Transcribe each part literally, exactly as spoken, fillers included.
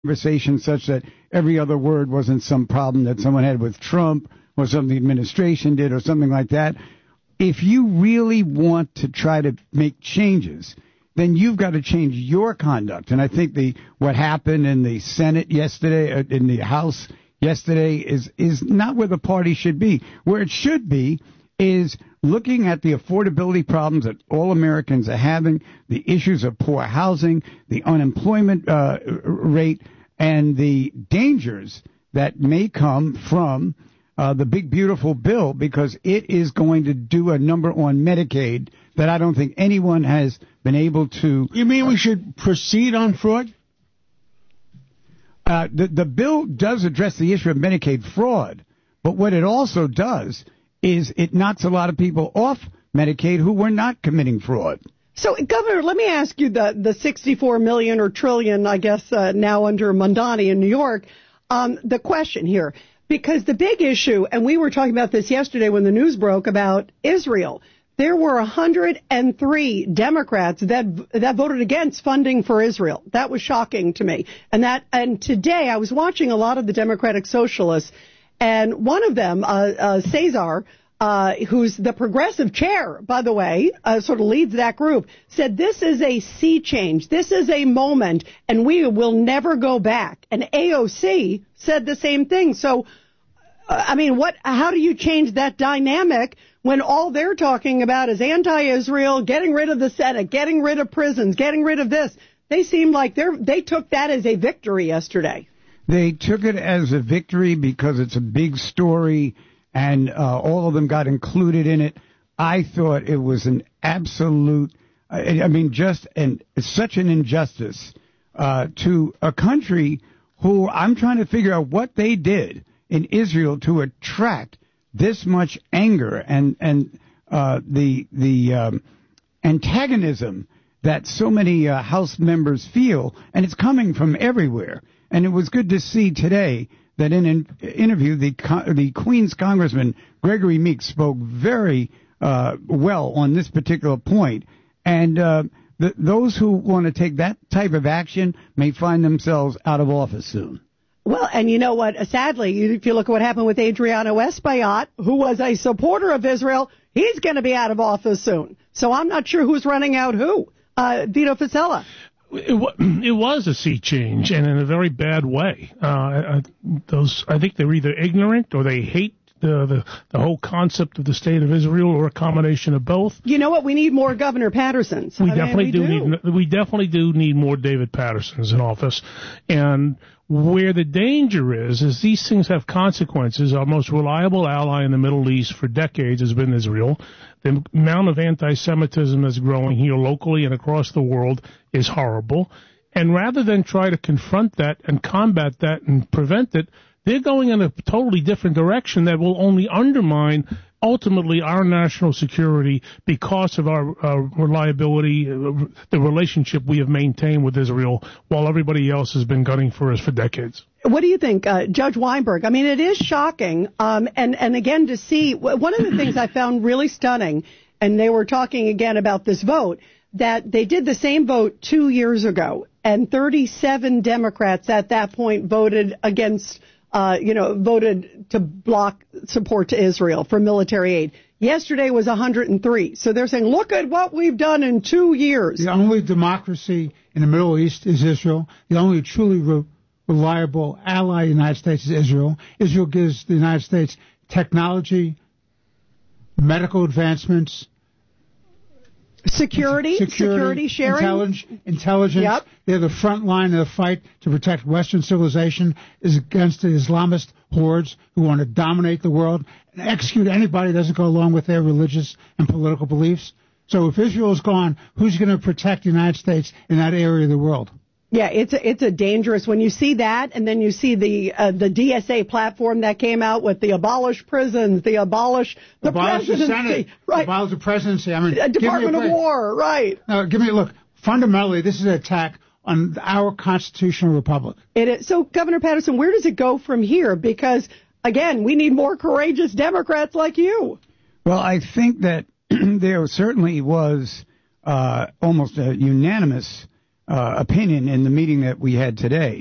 conversation such that every other word wasn't some problem that someone had with Trump or something the administration did or something like that. If you really want to try to make changes, then you've got to change your conduct. And I think the what happened in the Senate yesterday, uh, in the House yesterday, is is not where the party should be. Where it should be is looking at the affordability problems that all Americans are having, the issues of poor housing, the unemployment uh, rate, and the dangers that may come from uh, the big, beautiful bill, because it is going to do a number on Medicaid that I don't think anyone has been able to. You mean we should proceed on fraud? Uh, the, the bill does address the issue of Medicaid fraud, but what it also does is it knocks a lot of people off Medicaid who were not committing fraud. So, Governor, let me ask you the, the sixty-four million or trillion, I guess, uh, now under Mondani in New York, um, the question here, because the big issue, and we were talking about this yesterday when the news broke about Israel, there were one hundred three Democrats that that voted against funding for Israel. That was shocking to me. And that, and today I was watching a lot of the Democratic Socialists, and one of them, uh, uh, Cesar, uh, who's the progressive chair, by the way, uh, sort of leads that group, said this is a sea change. This is a moment, and we will never go back. And A O C said the same thing. So, uh, I mean, what? How do you change that dynamic when all they're talking about is anti-Israel, getting rid of the Senate, getting rid of prisons, getting rid of this? They seem like they're they took that as a victory yesterday. They took it as a victory because it's a big story, and uh, all of them got included in it. I thought it was an absolute, I, I mean, just an such an injustice uh, to a country who I'm trying to figure out what they did in Israel to attract this much anger and and uh, the the um, antagonism that so many uh, House members feel, and it's coming from everywhere. And it was good to see today that in an interview, the the Queens Congressman Gregory Meeks spoke very uh, well on this particular point. And uh, the, those who want to take that type of action may find themselves out of office soon. Well, and you know what? Sadly, if you look at what happened with Adriano Espaillat, who was a supporter of Israel, he's going to be out of office soon. So I'm not sure who's running out who. Uh, Vito Fossella. It, it was a sea change, and in a very bad way. Uh, I, those, I think they're either ignorant or they hate the, the the whole concept of the state of Israel, or a combination of both. You know what? We need more Governor Pattersons. We I definitely mean, we do, do. need. We definitely do need more David Pattersons in office, and where the danger is, is these things have consequences. Our most reliable ally in the Middle East for decades has been Israel. The amount of anti-Semitism that's growing here locally and across the world is horrible. And rather than try to confront that and combat that and prevent it, they're going in a totally different direction that will only undermine ultimately our national security because of our uh, reliability, uh, the relationship we have maintained with Israel while everybody else has been gunning for us for decades. What do you think, uh, Judge Weinberg? I mean, it is shocking. Um, and, and again, to see, one of the things I found really stunning, and they were talking again about this vote, that they did the same vote two years ago, and thirty-seven Democrats at that point voted against Uh, you know, voted to block support to Israel for military aid. Yesterday was one hundred three. So they're saying, look at what we've done in two years. The only democracy in the Middle East is Israel. The only truly re- reliable ally of the United States is Israel. Israel gives the United States technology, medical advancements, Security, security, security sharing. Intelligence. intelligence. Yep. They're the front line of the fight to protect Western civilization is against the Islamist hordes who want to dominate the world and execute anybody that doesn't go along with their religious and political beliefs. So if Israel is gone, who's going to protect the United States in that area of the world? Yeah, it's a, it's a dangerous, when you see that, and then you see the uh, the D S A platform that came out with the abolish prisons, the abolish the abolish presidency, the Senate, right? Abolish the presidency. I mean, uh, Department of War, right? Now, give me a look. Fundamentally, this is an attack on our constitutional republic. It is. So, Governor Patterson, where does it go from here? Because again, we need more courageous Democrats like you. Well, I think that there certainly was uh, almost a unanimous Uh, opinion in the meeting that we had today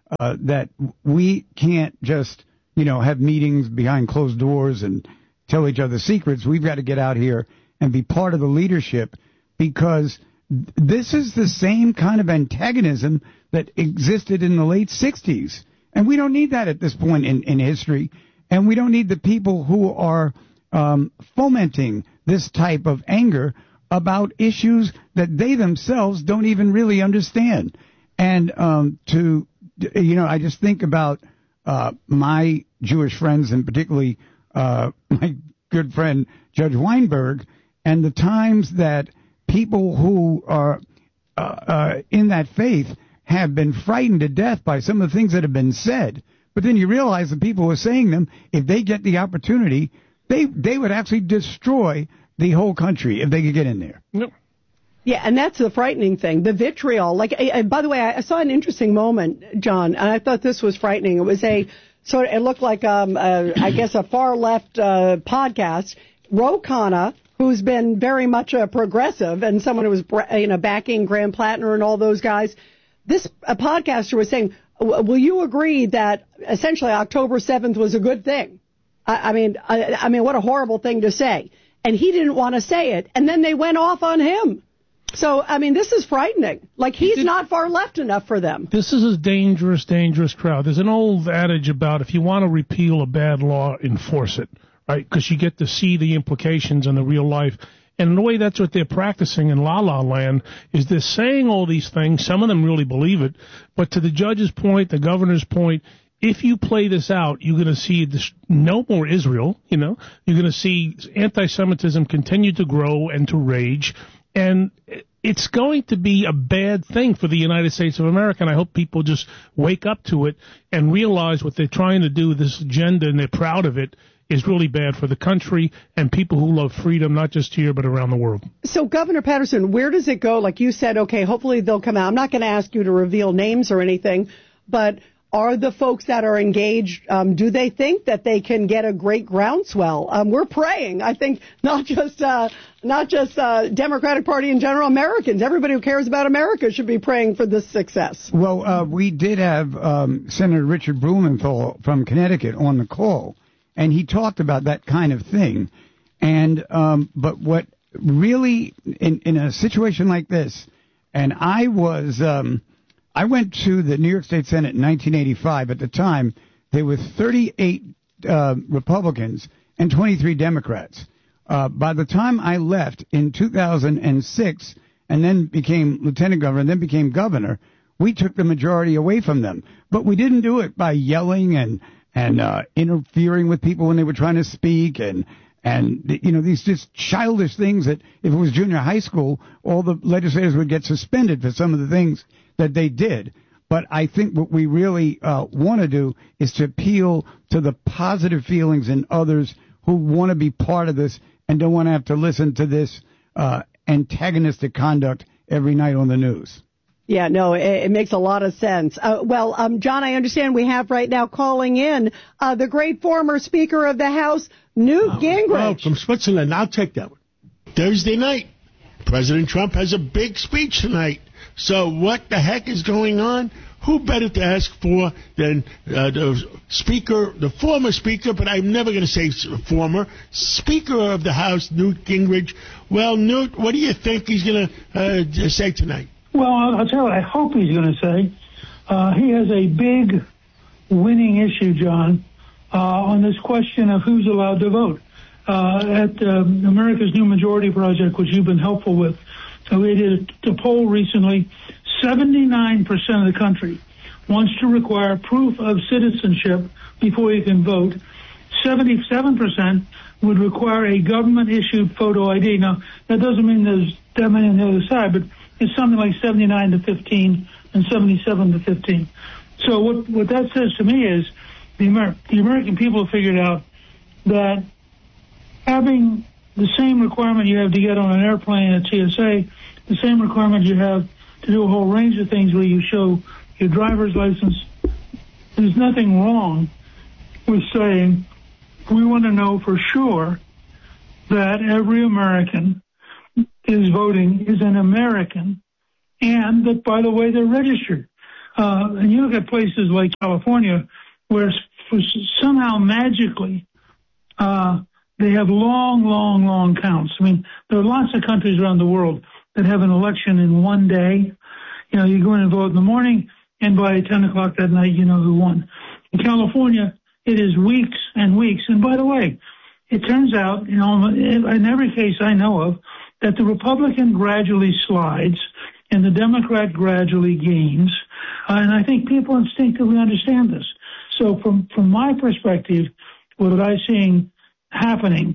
uh, that we can't just, you know, have meetings behind closed doors and tell each other secrets. We've got to get out here and be part of the leadership, because this is the same kind of antagonism that existed in the late sixties. And we don't need that at this point in, in history. And we don't need the people who are um, fomenting this type of anger about issues that they themselves don't even really understand. And um, to, you know, I just think about uh, my Jewish friends, and particularly uh, my good friend Judge Weinberg, and the times that people who are uh, uh, in that faith have been frightened to death by some of the things that have been said. But then you realize the people who are saying them, if they get the opportunity, they they would actually destroy the whole country if they could get in there. Yep. Yeah, and that's the frightening thing, the vitriol. Like, and by the way, I saw an interesting moment, John, and I thought this was frightening. It was a sort of, it looked like, um, a, I guess, a far left uh, podcast. Ro Khanna, who's been very much a progressive and someone who was, you know, backing Graham Plattner and all those guys. This a podcaster was saying, will you agree that essentially October seventh was a good thing? I, I mean, I, I mean, what a horrible thing to say. And he didn't want to say it. And then they went off on him. So, I mean, this is frightening. Like, he's Did, not far left enough for them. This is a dangerous, dangerous crowd. There's an old adage about if you want to repeal a bad law, enforce it, right? Because you get to see the implications in the real life. And in a way, that's what they're practicing in La La Land, is they're saying all these things. Some of them really believe it. But to the judge's point, the governor's point, if you play this out, you're going to see this, no more Israel, you know. You're going to see anti-Semitism continue to grow and to rage. And it's going to be a bad thing for the United States of America, and I hope people just wake up to it and realize what they're trying to do, this agenda, and they're proud of it, is really bad for the country and people who love freedom, not just here, but around the world. So, Governor Patterson, where does it go? Like you said, okay, hopefully they'll come out. I'm not going to ask you to reveal names or anything, but are the folks that are engaged, um, do they think that they can get a great groundswell? Um, we're praying. I think not just uh, not just uh, Democratic Party in general, Americans, everybody who cares about America should be praying for this success. Well, uh, we did have um, Senator Richard Blumenthal from Connecticut on the call, and he talked about that kind of thing. And um, but what really, in, in a situation like this, and I was... Um, I went to the New York State Senate in nineteen eighty-five. At the time, there were thirty-eight uh, Republicans and twenty-three Democrats. Uh, by the time I left in two thousand six and then became lieutenant governor and then became governor, we took the majority away from them. But we didn't do it by yelling and and uh, interfering with people when they were trying to speak and and you know these just childish things that if it was junior high school, all the legislators would get suspended for some of the things that they did. But I think what we really uh, want to do is to appeal to the positive feelings in others who want to be part of this and don't want to have to listen to this uh, antagonistic conduct every night on the news. Yeah, no, it, it makes a lot of sense. Uh, well, um, John, I understand we have right now calling in uh, the great former Speaker of the House, Newt oh, Gingrich. Oh, from Switzerland. I'll take that one. Thursday night, President Trump has a big speech tonight. So what the heck is going on? Who better to ask for than uh, the Speaker, the former Speaker, but I'm never going to say former, Speaker of the House, Newt Gingrich. Well, Newt, what do you think he's going to uh, say tonight? Well, I'll tell you what I hope he's going to say. Uh, he has a big winning issue, John, uh, on this question of who's allowed to vote. Uh, at um, America's New Majority Project, which you've been helpful with, so we did a poll recently. seventy-nine percent of the country wants to require proof of citizenship before you can vote. seventy-seven percent would require a government-issued photo I D. Now, that doesn't mean there's that many on the other side, but it's something like seventy-nine to fifteen and seventy-seven to fifteen. So what, what that says to me is the, Amer- the American people have figured out that having the same requirement you have to get on an airplane at T S A, the same requirement you have to do a whole range of things where you show your driver's license. There's nothing wrong with saying we want to know for sure that every American is voting, is an American, and that, by the way, they're registered. Uh, and you look at places like California, where somehow magically uh, they have long, long, long counts. I mean, there are lots of countries around the world that have an election in one day. You know, you go in and vote in the morning, and by ten o'clock that night, you know who won. In California, it is weeks and weeks. And by the way, it turns out, you know, in every case I know of, that the Republican gradually slides and the Democrat gradually gains. Uh, and I think people instinctively understand this. So from, from my perspective, what I'm seeing happening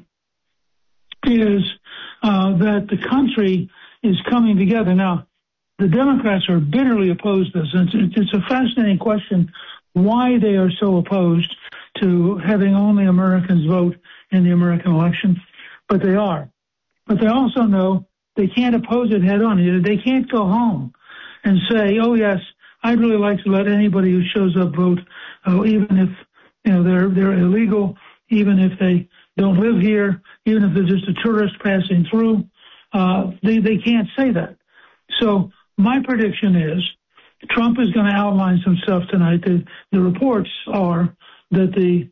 is uh, that the country is coming together. Now, the Democrats are bitterly opposed to this. And it's, it's a fascinating question why they are so opposed to having only Americans vote in the American election, but they are. But they also know they can't oppose it head on. They can't go home and say, oh, yes, I'd really like to let anybody who shows up vote, uh, even if you know they're they're illegal, even if they don't live here, even if they're just a tourist passing through. Uh, they, they can't say that. So my prediction is Trump is going to outline some stuff tonight. The, the reports are that the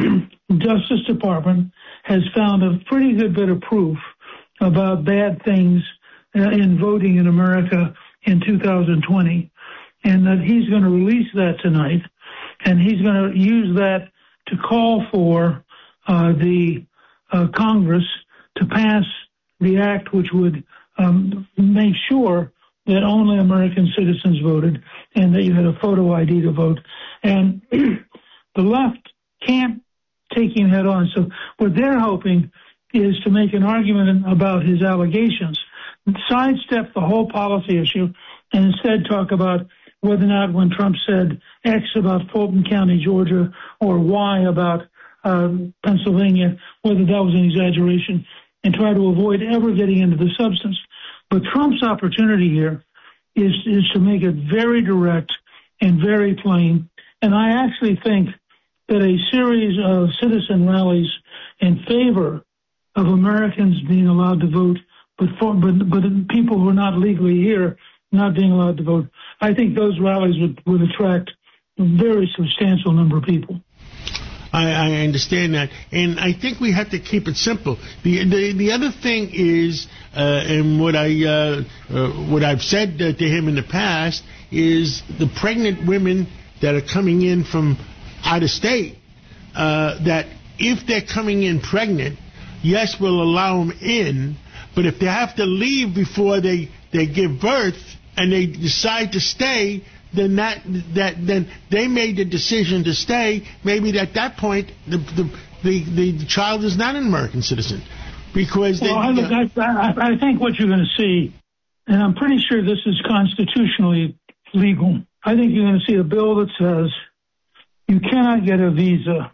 Justice Department has found a pretty good bit of proof about bad things uh, in voting in America in two thousand twenty, and that he's going to release that tonight, and he's going to use that to call for uh, the uh, Congress to pass the act which would um, make sure that only American citizens voted and that you had a photo I D to vote. And the left can't take him head on. So what they're hoping is to make an argument about his allegations, sidestep the whole policy issue, and instead talk about whether or not when Trump said X about Fulton County, Georgia, or Y about uh, Pennsylvania, whether that was an exaggeration, and try to avoid ever getting into the substance. But Trump's opportunity here is, is to make it very direct and very plain. And I actually think that a series of citizen rallies in favor of Americans being allowed to vote, but, for, but, but people who are not legally here not being allowed to vote, I think those rallies would, would attract a very substantial number of people. I, I understand that, and I think we have to keep it simple. The the, the other thing is, uh, and what I uh, uh, what I've said uh, to him in the past is the pregnant women that are coming in from out of state. Uh, that if they're coming in pregnant, yes, we'll allow them in, but if they have to leave before they they give birth and they decide to stay, then that that then they made the decision to stay. Maybe at that point the the the, the child is not an American citizen because. Well, they, I, look, I, I think what you're going to see, and I'm pretty sure this is constitutionally legal. I think you're going to see a bill that says you cannot get a visa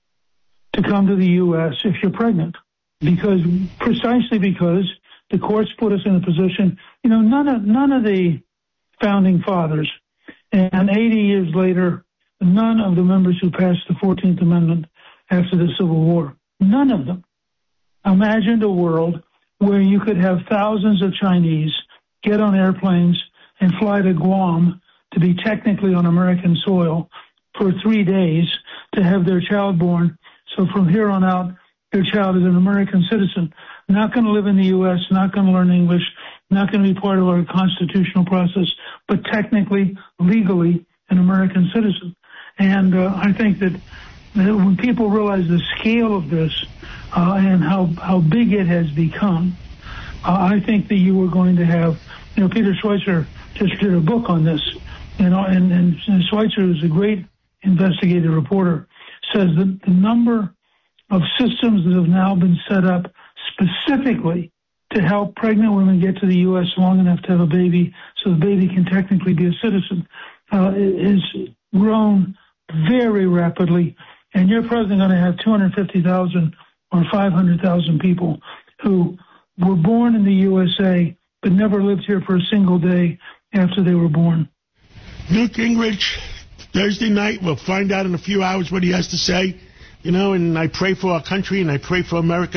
to come to the U S if you're pregnant, because precisely because the courts put us in a position. You know, none of none of the founding fathers. And eighty years later, none of the members who passed the fourteenth Amendment after the Civil War, none of them imagined a world where you could have thousands of Chinese get on airplanes and fly to Guam to be technically on American soil for three days to have their child born. So from here on out, their child is an American citizen, not going to live in the U S, not going to learn English, not going to be part of our constitutional process, but technically, legally, an American citizen. And uh, I think that, that when people realize the scale of this uh, and how, how big it has become, uh, I think that you are going to have, you know, Peter Schweitzer just did a book on this, you know, and, and, and Schweitzer is a great investigative reporter, says that the number of systems that have now been set up specifically to help pregnant women get to the U S long enough to have a baby so the baby can technically be a citizen uh, is grown very rapidly. And you're probably going to have two hundred fifty thousand or five hundred thousand people who were born in the U S A but never lived here for a single day after they were born. Newt Gingrich, Thursday night, we'll find out in a few hours what he has to say. You know, and I pray for our country and I pray for America.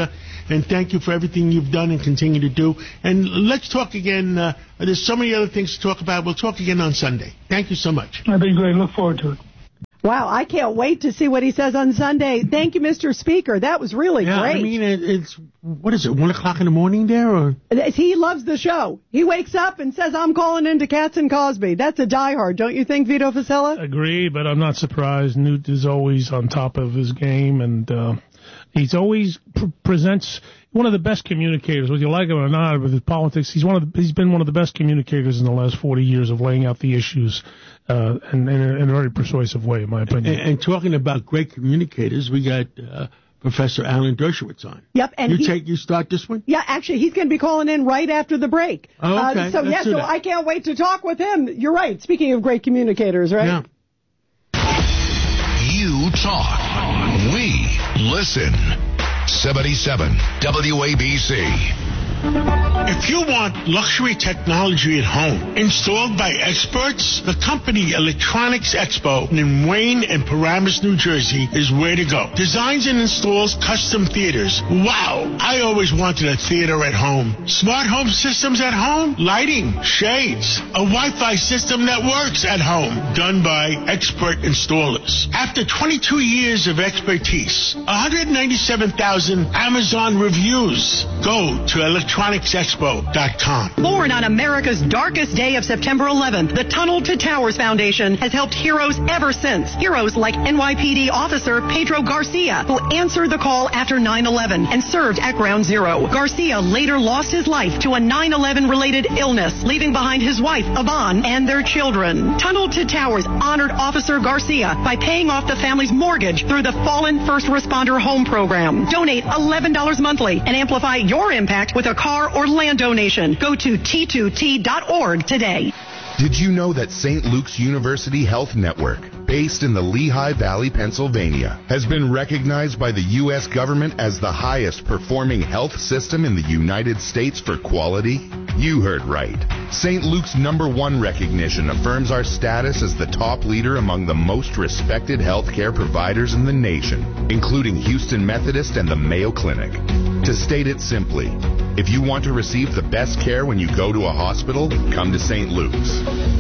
and thank you for everything you've done and continue to do. And let's talk again. Uh, there's so many other things to talk about. We'll talk again on Sunday. Thank you so much. That'd be great. Look forward to it. Wow, I can't wait to see what he says on Sunday. Thank you, Mister Speaker. That was really yeah, great. I mean, it, it's, what is it, one o'clock in the morning there? Or? He loves the show. He wakes up and says, I'm calling into Katz and Cosby. That's a diehard, don't you think, Vito Fossella? Agree, but I'm not surprised. Newt is always on top of his game, and uh, he's always pr- presents one of the best communicators, whether you like him or not, with his politics. He's one of the, he's been one of the best communicators in the last forty years of laying out the issues uh, in, in, a, in a very persuasive way, in my opinion. And, and talking about great communicators, we got uh, Professor Alan Dershowitz on. Yep, and you he, take you start this one. Yeah, actually, he's going to be calling in right after the break. Oh, okay. Uh, so Let's yeah, do so that. I can't wait to talk with him. You're right. Speaking of great communicators, right? Yeah. You talk, we listen. seventy-seven W A B C. If you want luxury technology at home installed by experts, the company Electronics Expo in Wayne and Paramus, New Jersey is where to go. Designs and installs custom theaters. Wow! I always wanted a theater at home. Smart home systems at home, lighting, shades, a Wi-Fi system that works at home. Done by expert installers. After twenty-two years of expertise, one hundred ninety-seven thousand Amazon reviews. Go to electronics expo dot com. Born on America's darkest day of September eleventh, the Tunnel to Towers Foundation has helped heroes ever since. Heroes like N Y P D officer Pedro Garcia, who answered the call after nine eleven and served at Ground Zero. Garcia later lost his life to a nine eleven related illness, leaving behind his wife, Yvonne, and their children. Tunnel to Towers honored Officer Garcia by paying off the family's mortgage through the Fallen First Responder Home Program. Donate eleven dollars monthly and amplify your impact with a car or land donation. Go to T two T dot org today. Did you know that Saint Luke's University Health Network, based in the Lehigh Valley, Pennsylvania, has been recognized by the U S government as the highest performing health system in the United States for quality? You heard right. Saint Luke's number one recognition affirms our status as the top leader among the most respected healthcare providers in the nation, including Houston Methodist and the Mayo Clinic. To state it simply, if you want to receive the best care when you go to a hospital, come to Saint Luke's.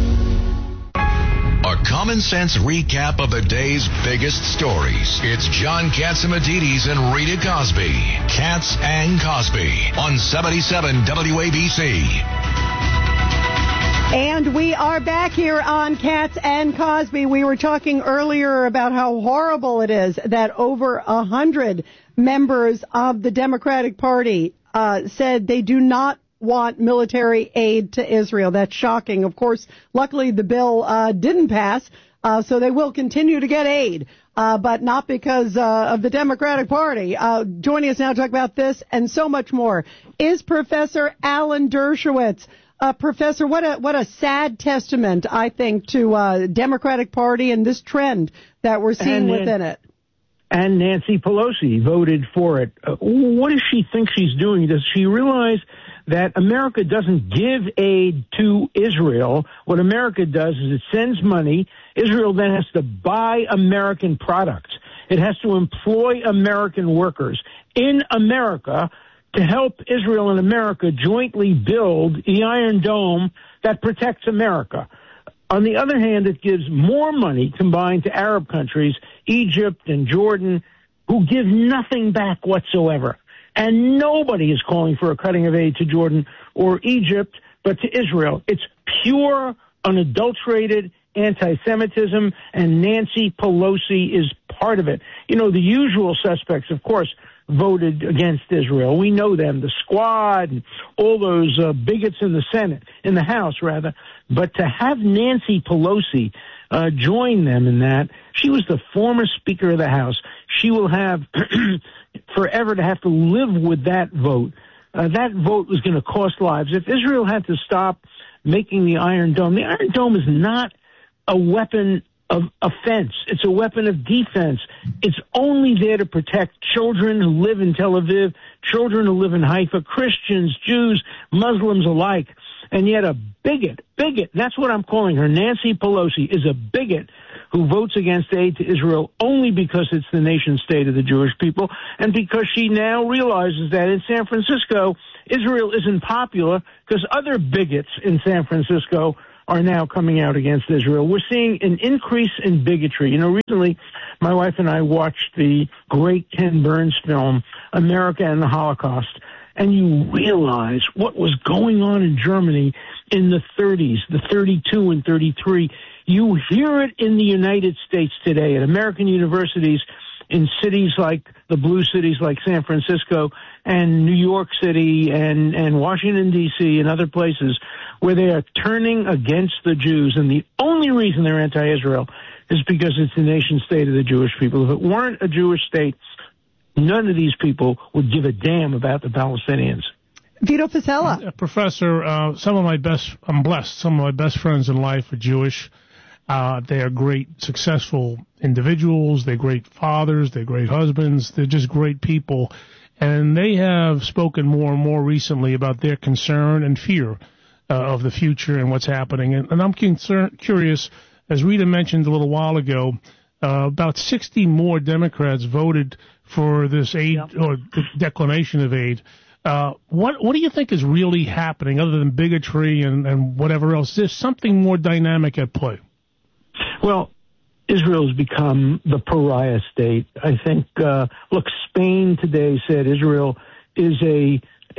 A common sense recap of the day's biggest stories. It's John Catsimatidis and Rita Cosby. Katz and Cosby on seventy-seven W A B C. And we are back here on Katz and Cosby. We were talking earlier about how horrible it is that over a hundred members of the Democratic Party uh, said they do not want military aid to Israel. That's shocking. Of course, luckily the bill uh, didn't pass, uh, so they will continue to get aid, uh, but not because uh, of the Democratic Party. Uh, joining us now to talk about this and so much more is Professor Alan Dershowitz. Uh, Professor, what a what a sad testament, I think, to uh, Democratic Party and this trend that we're seeing And, within it. And Nancy Pelosi voted for it. Uh, what does she think she's doing? Does she realize that America doesn't give aid to Israel? What America does is it sends money. Israel then has to buy American products. It has to employ American workers in America to help Israel and America jointly build the Iron Dome that protects America. On the other hand, it gives more money combined to Arab countries, Egypt and Jordan, who give nothing back whatsoever. And nobody is calling for a cutting of aid to Jordan or Egypt, but to Israel. It's pure, unadulterated anti-Semitism, and Nancy Pelosi is part of it. You know, the usual suspects, of course, voted against Israel. We know them, the Squad, and all those uh, bigots in the Senate, in the House, rather. But to have Nancy Pelosi uh, join them in that, she was the former Speaker of the House. She will have forever to have to live with that vote. Uh, that vote was going to cost lives. If Israel had to stop making the Iron Dome, the Iron Dome is not a weapon of offense. It's a weapon of defense. It's only there to protect children who live in Tel Aviv, children who live in Haifa, Christians, Jews, Muslims alike. And yet a bigot, bigot, that's what I'm calling her, Nancy Pelosi, is a bigot who votes against aid to Israel only because it's the nation state of the Jewish people, and because she now realizes that in San Francisco, Israel isn't popular because other bigots in San Francisco are now coming out against Israel. We're seeing an increase in bigotry. You know, recently my wife and I watched the great Ken Burns film, America and the Holocaust, and you realize what was going on in Germany in the thirties, the thirty-two and thirty-three. You hear it in the United States today at American universities in cities like the blue cities like San Francisco and New York City and, and Washington, D C and other places where they are turning against the Jews. And the only reason they're anti-Israel is because it's the nation state of the Jewish people. If it weren't a Jewish state, none of these people would give a damn about the Palestinians. Vito Fossella. Uh, Professor, uh, some of my best, I'm blessed, some of my best friends in life are Jewish. Uh, they are great, successful individuals. They're great fathers. They're great husbands. They're just great people. And they have spoken more and more recently about their concern and fear uh, of the future and what's happening. And, and I'm concerned, curious, as Rita mentioned a little while ago, uh, about sixty more Democrats voted for this aid yep. or the declination of aid. Uh, what what do you think is really happening other than bigotry and, and whatever else? Is there something more dynamic at play? Well, Israel has become the pariah state. I think, uh, look, Spain today said Israel is a,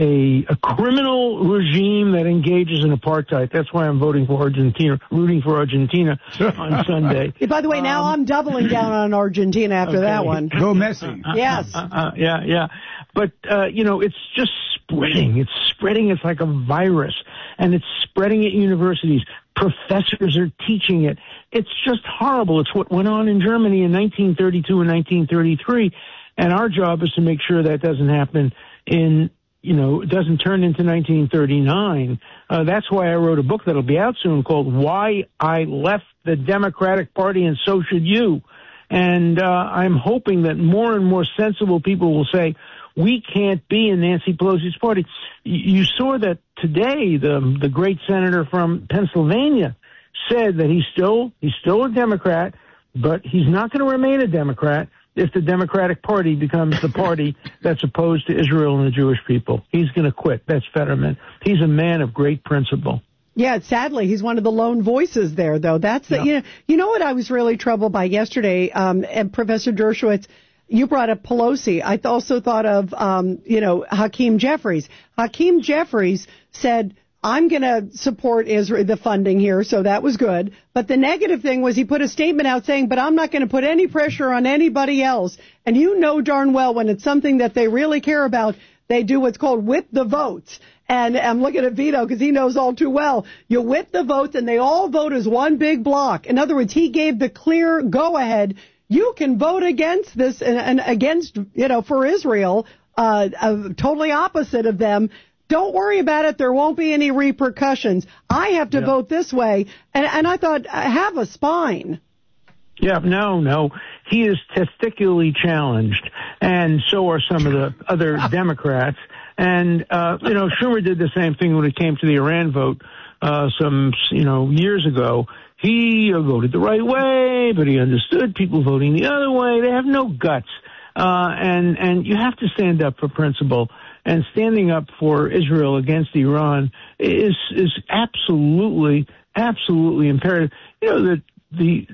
a a criminal regime that engages in apartheid. That's why I'm voting for Argentina, rooting for Argentina on Sunday. Hey, by the way, now um, I'm doubling down on Argentina after okay. that one. Go Messi. Yes. Uh, uh, yeah, yeah. But, uh, you know, it's just spreading. It's spreading. It's like a virus. And it's spreading at universities. Professors are teaching it. It's just horrible. It's what went on in Germany in nineteen thirty-two and nineteen thirty-three. And our job is to make sure that doesn't happen in, you know, it doesn't turn into nineteen thirty-nine. Uh, that's why I wrote a book that'll be out soon called Why I Left the Democratic Party and So Should You. And uh, I'm hoping that more and more sensible people will say, we can't be in Nancy Pelosi's party. You saw that today, the the great senator from Pennsylvania said that he's still he's still a Democrat, but he's not going to remain a Democrat if the Democratic Party becomes the party that's opposed to Israel and the Jewish people. He's going to quit. That's Fetterman. He's a man of great principle. Yeah, sadly, he's one of the lone voices there, though. That's the, yeah. you know, you know what I was really troubled by yesterday, um, and Professor Dershowitz. You brought up Pelosi. I also thought of, um, you know, Hakeem Jeffries. Hakeem Jeffries said, I'm going to support Israel, the funding here, so that was good. But the negative thing was he put a statement out saying, but I'm not going to put any pressure on anybody else. And you know darn well when it's something that they really care about, they do what's called with the votes. And I'm looking at Vito because he knows all too well. You with the votes and they all vote as one big block. In other words, he gave the clear go-ahead. You can vote against this and, and against, you know, for Israel, uh, uh, totally opposite of them. Don't worry about it. There won't be any repercussions. I have to yeah. vote this way. And, and I thought, have a spine. Yeah, no, no. He is testicularly challenged, and so are some of the other Democrats. And, uh, you know, Schumer did the same thing when it came to the Iran vote uh, some, you know, years ago. He voted the right way, but he understood people voting the other way. They have no guts. Uh, and, and you have to stand up for principle. And standing up for Israel against Iran is, is absolutely, absolutely imperative. You know, the, the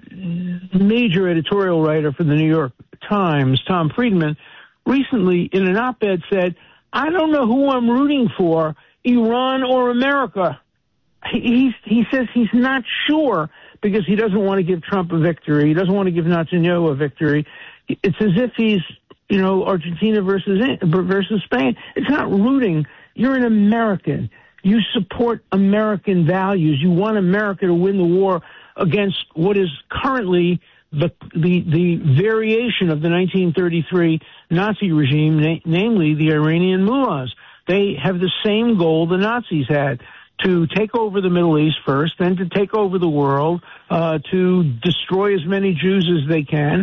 major editorial writer for the New York Times, Tom Friedman, recently in an op-ed said, I don't know who I'm rooting for, Iran or America. He, he says he's not sure because he doesn't want to give Trump a victory. He doesn't want to give Netanyahu a victory. It's as if he's, you know, Argentina versus versus Spain. It's not rooting. You're an American. You support American values. You want America to win the war against what is currently the the, the variation of the nineteen thirty-three Nazi regime, na- namely the Iranian mullahs. They have the same goal the Nazis had, to take over the Middle East first, then to take over the world, uh, to destroy as many Jews as they can.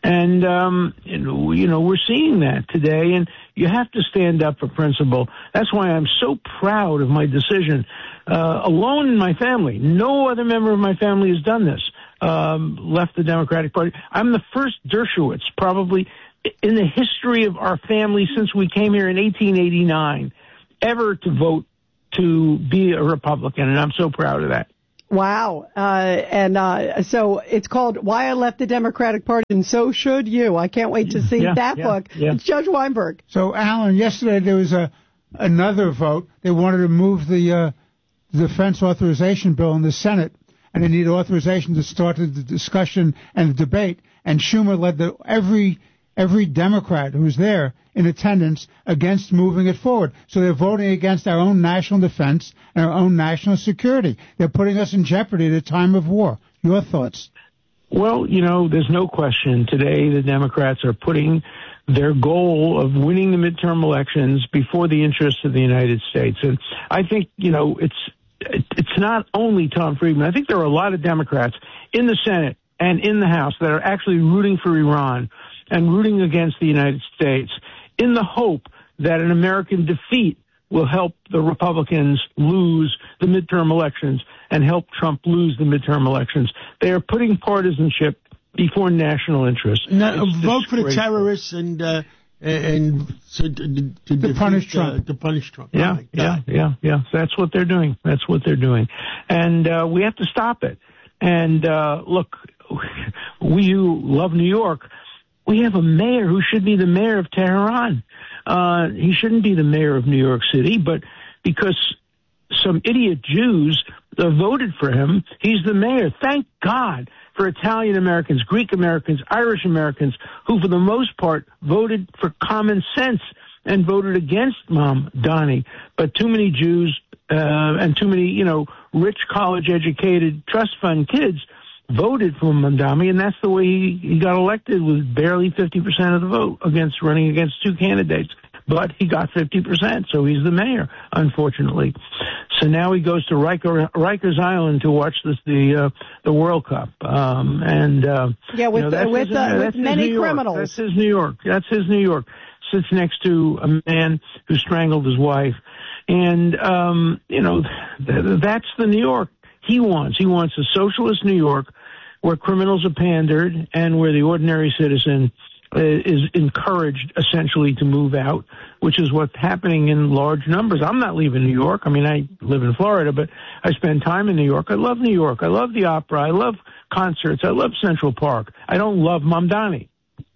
And, um, you know, we're seeing that today, and you have to stand up for principle. That's why I'm so proud of my decision. Uh, alone in my family, no other member of my family has done this, um, left the Democratic Party. I'm the first Dershowitz, probably in the history of our family since we came here in eighteen eighty-nine, ever to vote to be a Republican, and I'm so proud of that. Wow. Uh, and uh, so it's called Why I Left the Democratic Party, and so should you. I can't wait to see yeah, that yeah, book. Yeah. It's Judge Weinberg. So, Alan, yesterday there was a another vote. They wanted to move the uh, defense authorization bill in the Senate, and they need authorization to start the discussion and the debate. And Schumer led the every every Democrat who was there in attendance against moving it forward. So they're voting against our own national defense and our own national security. They're putting us in jeopardy at a time of war. Your thoughts? Well, you know, there's no question today the Democrats are putting their goal of winning the midterm elections before the interests of the United States. And I think, you know, it's it's not only Tom Friedman. I think there are a lot of Democrats in the Senate and in the House that are actually rooting for Iran and rooting against the United States in the hope that an American defeat will help the Republicans lose the midterm elections and help Trump lose the midterm elections. They are putting partisanship before national interest. No, vote for the terrorists and uh, and so to, to, to, to punish Trump. Uh, to punish Trump. Yeah, oh yeah, yeah, yeah. That's what they're doing. That's what they're doing, and uh, we have to stop it. And uh, look, we who love New York, we have a mayor who should be the mayor of Tehran. Uh, he shouldn't be the mayor of New York City, but because some idiot Jews uh, voted for him, he's the mayor. Thank God for Italian Americans, Greek Americans, Irish Americans, who for the most part voted for common sense and voted against Mamdani. But too many Jews uh, and too many, you know, rich college-educated trust fund kids voted for Mamdani, and that's the way he, he got elected, with barely fifty percent of the vote against running against two candidates. But he got fifty percent, so he's the mayor, unfortunately. So now he goes to Riker, Rikers Island to watch this, the uh, the World Cup. Um, and uh, yeah, with you know, uh, with, his, uh, with many criminals. That's his New York. That's his New York. Sits next to a man who strangled his wife, and um, you know th- that's the New York he wants. He wants a socialist New York where criminals are pandered and where the ordinary citizen uh, is encouraged essentially to move out, which is what's happening in large numbers. I'm not leaving New York. I mean, I live in Florida, but I spend time in New York. I love New York. I love the opera. I love concerts. I love Central Park. I don't love Mamdani.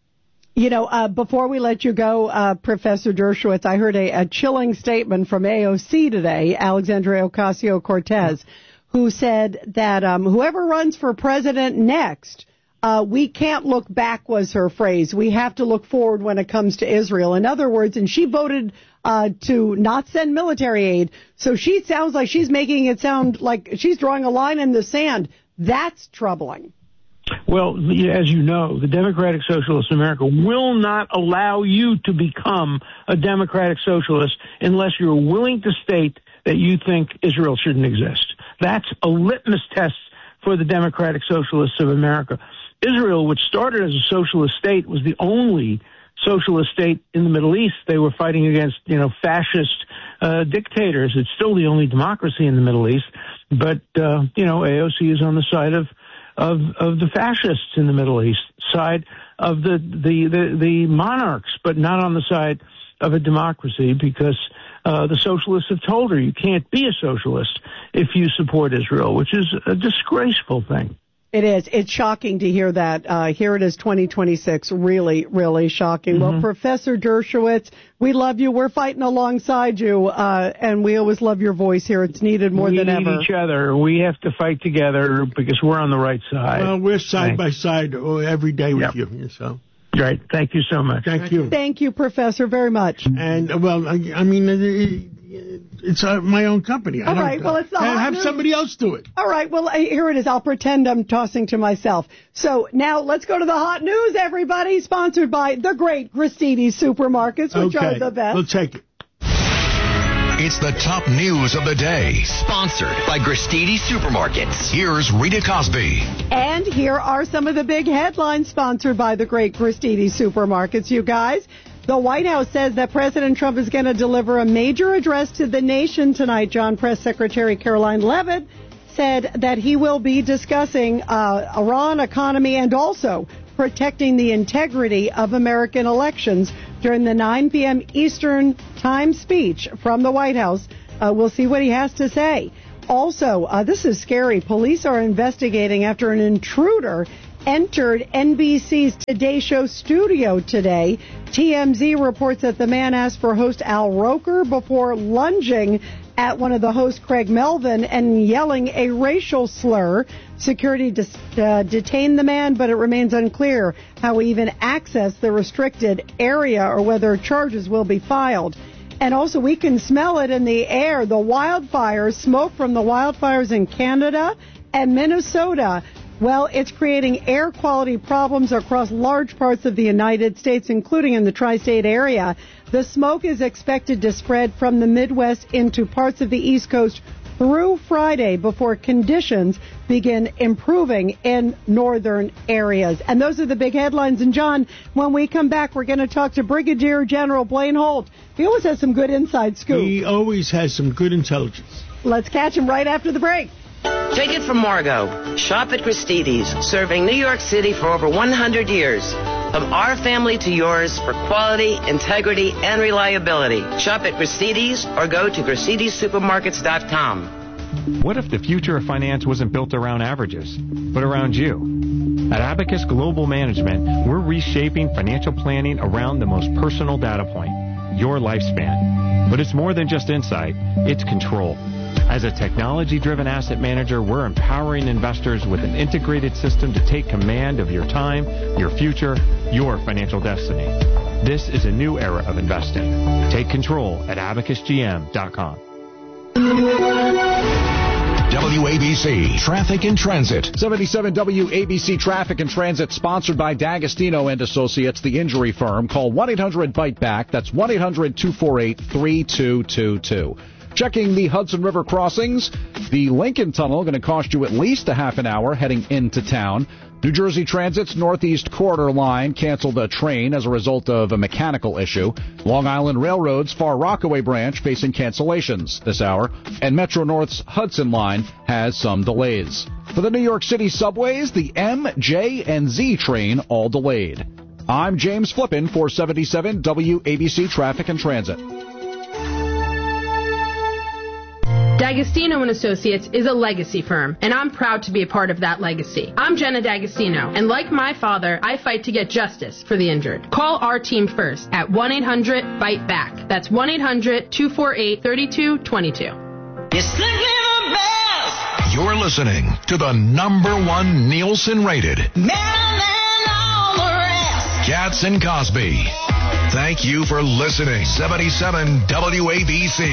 You know, uh, before we let you go, uh, Professor Dershowitz, I heard a, a chilling statement from A O C today, Alexandria Ocasio-Cortez, who said that um, whoever runs for president next, uh, we can't look back, was her phrase. We have to look forward when it comes to Israel. In other words, and she voted uh, to not send military aid. So she sounds like she's making it sound like she's drawing a line in the sand. That's troubling. Well, as you know, the Democratic Socialists of America will not allow you to become a Democratic Socialist unless you're willing to state that you think Israel shouldn't exist. That's a litmus test for the Democratic Socialists of America. Israel, which started as a socialist state, was the only socialist state in the Middle East. They were fighting against, you know, fascist uh, dictators. It's still the only democracy in the Middle East. But, uh, you know, A O C is on the side of Of, of the fascists in the Middle East, side of the, the, the, the monarchs, but not on the side of a democracy, because uh, the socialists have told her you can't be a socialist if you support Israel, which is a disgraceful thing. It is. It's shocking to hear that. Uh, here it is, twenty twenty-six. Really, really shocking. Mm-hmm. Well, Professor Dershowitz, we love you. We're fighting alongside you, uh, and we always love your voice here. It's needed more we than need ever. Each other. We have to fight together because we're on the right side. Well, we're side Thanks. by side every day with yep. you. So. Right. Thank you so much. Thank you. Thank you, Professor, very much. And, well, I, I mean, it's uh, my own company. All I right. Well, it's the I hot have news. somebody else do it. All right. Well, here it is. I'll pretend I'm tossing to myself. So now let's go to the hot news, everybody. Sponsored by the great Gristini Supermarkets, which okay. are the best. We'll take it. It's the top news of the day. Sponsored by Gristedes Supermarkets. Here's Rita Cosby. And here are some of the big headlines sponsored by the great Gristedes Supermarkets, you guys. The White House says that President Trump is going to deliver a major address to the nation tonight. John Press Secretary Caroline Leavitt said that he will be discussing uh, Iran economy and also protecting the integrity of American elections during the nine p.m. Eastern Time speech from the White House. Uh, we'll see what he has to say. Also, uh, this is scary. Police are investigating after an intruder entered N B C's Today Show studio today. T M Z reports that the man asked for host Al Roker before lunging at one of the hosts, Craig Melvin, and yelling a racial slur. Security dis- uh, detained the man, but it remains unclear how he even accessed the restricted area or whether charges will be filed. And also, we can smell it in the air. The wildfires, smoke from the wildfires in Canada and Minnesota. Well, it's creating air quality problems across large parts of the United States, including in the tri-state area. The smoke is expected to spread from the Midwest into parts of the East Coast through Friday before conditions begin improving in northern areas. And those are the big headlines. And, John, when we come back, we're going to talk to Brigadier General Blaine Holt. He always has some good inside scoop. He always has some good intelligence. Let's catch him right after the break. Take it from Margot. Shop at Gristedes, serving New York City for over one hundred years. From our family to yours for quality, integrity, and reliability. Shop at Gristedes or go to Gristedes Supermarkets dot com. What if the future of finance wasn't built around averages, but around you? At Abacus Global Management, we're reshaping financial planning around the most personal data point, your lifespan. But it's more than just insight, it's control. As a technology-driven asset manager, we're empowering investors with an integrated system to take command of your time, your future, your financial destiny. This is a new era of investing. Take control at abacus g m dot com. W A B C Traffic and Transit. seventy-seven W A B C Traffic and Transit, sponsored by D'Agostino and Associates, the injury firm. Call one eight hundred bite back. That's one eight hundred two four eight three two two two. Checking the Hudson River crossings, the Lincoln Tunnel going to cost you at least a half an hour heading into town. New Jersey Transit's Northeast Corridor line canceled a train as a result of a mechanical issue. Long Island Railroad's Far Rockaway branch facing cancellations this hour. And Metro North's Hudson line has some delays. For the New York City subways, the M, J, and Z train all delayed. I'm James Flippin for seventy-seven W A B C Traffic and Transit. D'Agostino and Associates is a legacy firm, and I'm proud to be a part of that legacy. I'm Jenna D'Agostino, and like my father, I fight to get justice for the injured. Call our team first at one eight hundred bite back. That's one eight hundred two four eight three two two two. You're simply the best. You're listening to the number one Nielsen-rated Cats and Cosby. Thank you for listening. seventy-seven W A B C.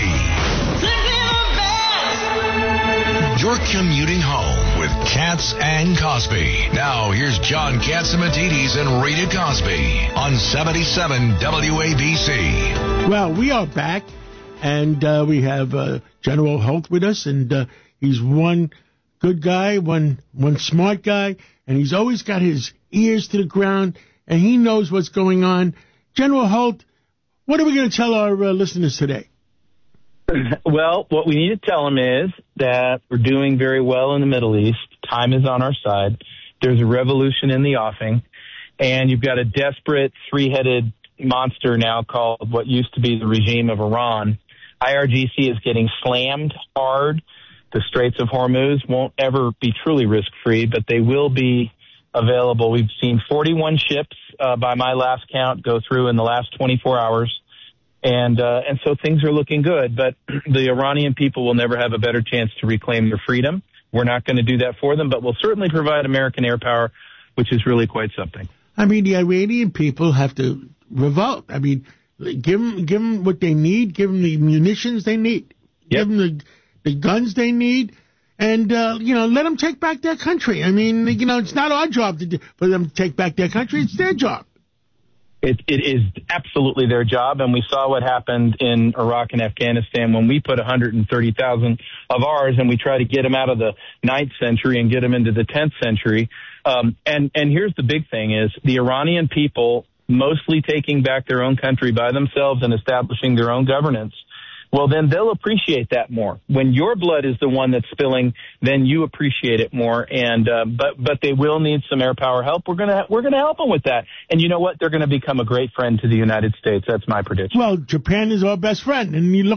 You're commuting home with Katz and Cosby. Now, here's John Catsimatidis and Rita Cosby on seventy-seven W A B C. Well, we are back, and uh, we have uh, General Holt with us, and uh, he's one good guy, one one smart guy, and he's always got his ears to the ground, and he knows what's going on. General Holt, what are we going to tell our uh, listeners today? Well, what we need to tell them is that we're doing very well in the Middle East. Time is on our side. There's a revolution in the offing, and you've got a desperate three-headed monster now called what used to be the regime of Iran. I R G C is getting slammed hard. The Straits of Hormuz won't ever be truly risk-free, but they will be available. We've seen forty-one ships, uh, by my last count, go through in the last twenty-four hours. And uh, and so things are looking good, but the Iranian people will never have a better chance to reclaim their freedom. We're not going to do that for them, but we'll certainly provide American air power, which is really quite something. I mean, the Iranian people have to revolt. I mean, give them, give them what they need, give them the munitions they need, yep. Give them the, the guns they need, and, uh, you know, let them take back their country. I mean, you know, it's not our job to do, for them to take back their country. It's their job. It, it is absolutely their job, and we saw what happened in Iraq and Afghanistan when we put one hundred thirty thousand of ours, and we try to get them out of the ninth century and get them into the tenth century. Um, and, and here's the big thing is the Iranian people mostly taking back their own country by themselves and establishing their own governance. Well, then they'll appreciate that more. When your blood is the one that's spilling, then you appreciate it more. And uh, but but they will need some air power help. We're gonna we're gonna help them with that. And you know what? They're gonna become a great friend to the United States. That's my prediction. Well, Japan is our best friend, and you look.